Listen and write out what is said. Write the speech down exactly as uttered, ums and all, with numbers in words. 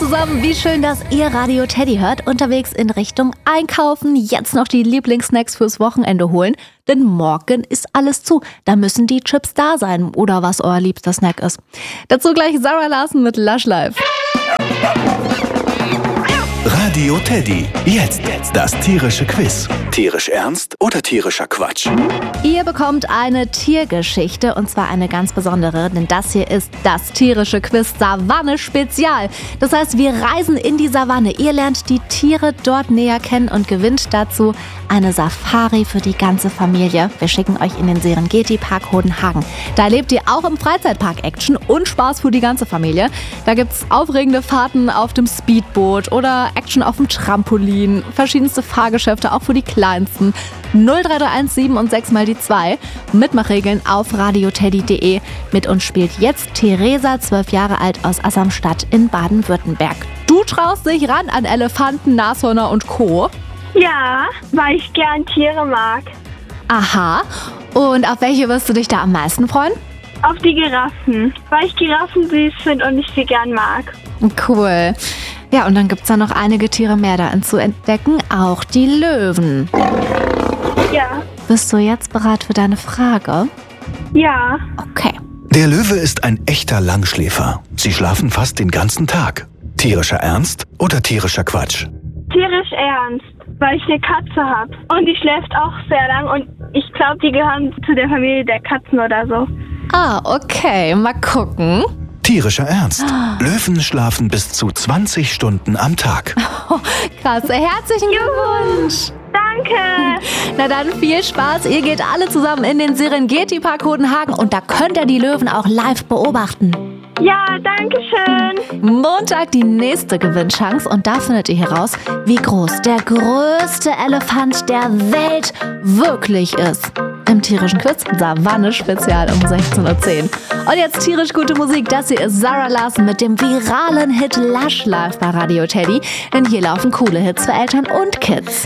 zusammen, wie schön, dass ihr Radio Teddy hört. Unterwegs in Richtung Einkaufen, jetzt noch die Lieblingssnacks fürs Wochenende holen. Denn morgen ist alles zu. Da müssen die Chips da sein oder was euer liebster Snack ist. Dazu gleich Zara Larsson mit Lush Life. Radio Teddy. Jetzt das tierische Quiz. Tierisch ernst oder tierischer Quatsch? Ihr bekommt eine Tiergeschichte und zwar eine ganz besondere, denn das hier ist das tierische Quiz Savanne Spezial. Das heißt, wir reisen in die Savanne. Ihr lernt die Tiere dort näher kennen und gewinnt dazu eine Safari für die ganze Familie. Wir schicken euch in den Serengeti-Park Hodenhagen. Da erlebt ihr auch im Freizeitpark Action und Spaß für die ganze Familie. Da gibt's aufregende Fahrten auf dem Speedboot oder Action auf dem Trampolin, verschiedenste Fahrgeschäfte, auch für die Kleinsten. null drei drei eins sieben und sechs mal die zwei. Mitmachregeln auf radioteddy punkt de. Mit uns spielt jetzt Theresa, zwölf Jahre alt, aus Assamstadt in Baden-Württemberg. Du traust dich ran an Elefanten, Nashörner und Co. Ja, weil ich gern Tiere mag. Aha. Und auf welche wirst du dich da am meisten freuen? Auf die Giraffen, weil ich Giraffen süß finde und ich sie gern mag. Cool. Ja, und dann gibt es da noch einige Tiere mehr da zu entdecken, auch die Löwen. Ja. Bist du jetzt bereit für deine Frage? Ja. Okay. Der Löwe ist ein echter Langschläfer. Sie schlafen fast den ganzen Tag. Tierischer Ernst oder tierischer Quatsch? Tierisch ernst, weil ich eine Katze habe. Und die schläft auch sehr lang und ich glaube, die gehören zu der Familie der Katzen oder so. Ah, okay. Mal gucken. Tierischer Ernst. Löwen schlafen bis zu zwanzig Stunden am Tag. Oh, krass. Herzlichen Glückwunsch. Danke. Na dann viel Spaß. Ihr geht alle zusammen in den Serengeti-Park Hodenhagen und da könnt ihr die Löwen auch live beobachten. Ja, danke schön. Montag die nächste Gewinnchance und da findet ihr heraus, wie groß der größte Elefant der Welt wirklich ist. Im tierischen Quiz Savanne Spezial um sechzehn Uhr zehn. Und jetzt tierisch gute Musik. Das hier ist Zara Larsson mit dem viralen Hit Lush Life bei Radio Teddy. Denn hier laufen coole Hits für Eltern und Kids.